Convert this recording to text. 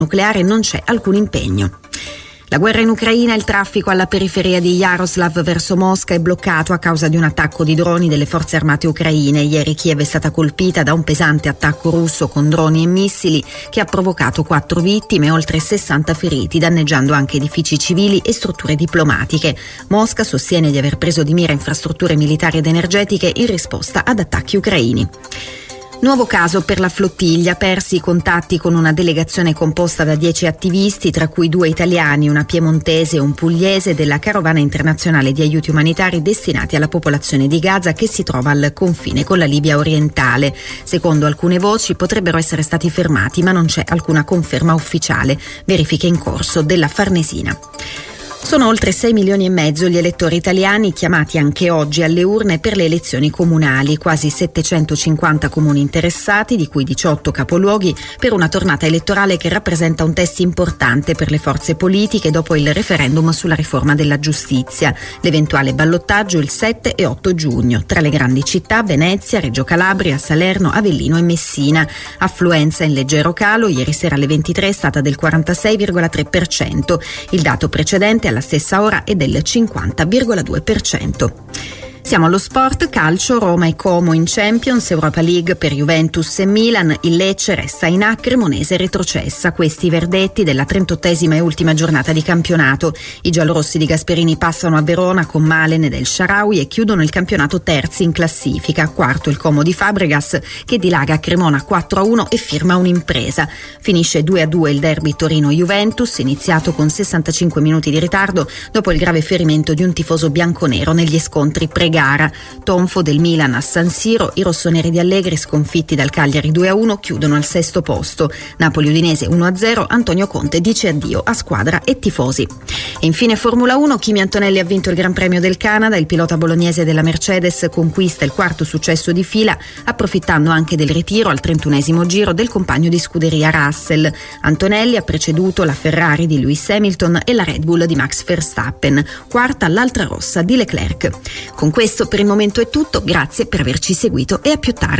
nucleare non c'è alcun impegno. La guerra in Ucraina e il traffico alla periferia di Yaroslav verso Mosca è bloccato a causa di un attacco di droni delle forze armate ucraine. Ieri Kiev è stata colpita da un pesante attacco russo con droni e missili che ha provocato 4 vittime e oltre 60 feriti, danneggiando anche edifici civili e strutture diplomatiche. Mosca sostiene di aver preso di mira infrastrutture militari ed energetiche in risposta ad attacchi ucraini. Nuovo caso per la flottiglia, persi i contatti con una delegazione composta da 10 attivisti, tra cui 2 italiani, una piemontese e un pugliese, della carovana internazionale di aiuti umanitari destinati alla popolazione di Gaza che si trova al confine con la Libia orientale. Secondo alcune voci potrebbero essere stati fermati, ma non c'è alcuna conferma ufficiale. Verifiche in corso della Farnesina. Sono oltre 6 milioni e mezzo gli elettori italiani chiamati anche oggi alle urne per le elezioni comunali, quasi 750 comuni interessati, di cui 18 capoluoghi, per una tornata elettorale che rappresenta un test importante per le forze politiche dopo il referendum sulla riforma della giustizia. L'eventuale ballottaggio il 7 e 8 giugno, tra le grandi città Venezia, Reggio Calabria, Salerno, Avellino e Messina. Affluenza in leggero calo, ieri sera alle 23 è stata del 46,3%, il dato precedente alla stessa ora è del 50,2%. Siamo allo sport, calcio, Roma e Como in Champions, Europa League per Juventus e Milan, il Lecce resta in A, Cremonese retrocessa. Questi i verdetti della 38esima e ultima giornata di campionato. I giallorossi di Gasperini passano a Verona con Malen ed El Shaarawy e chiudono il campionato terzi in classifica. Quarto il Como di Fabregas che dilaga a Cremona 4-1 e firma un'impresa. Finisce 2-2 il derby Torino-Juventus, iniziato con 65 minuti di ritardo dopo il grave ferimento di un tifoso bianconero negli scontri pre-gara. Tonfo del Milan a San Siro, i rossoneri di Allegri sconfitti dal Cagliari 2-1 chiudono al 6° posto. Napoli-Udinese 1-0, Antonio Conte dice addio a squadra e tifosi. E infine Formula 1, Kimi Antonelli ha vinto il Gran Premio del Canada, il pilota bolognese della Mercedes conquista il 4º successo di fila, approfittando anche del ritiro al 31esimo giro del compagno di scuderia Russell. Antonelli ha preceduto la Ferrari di Lewis Hamilton e la Red Bull di Max Verstappen, quarta l'altra rossa di Leclerc. Con questo per il momento è tutto, grazie per averci seguito e a più tardi.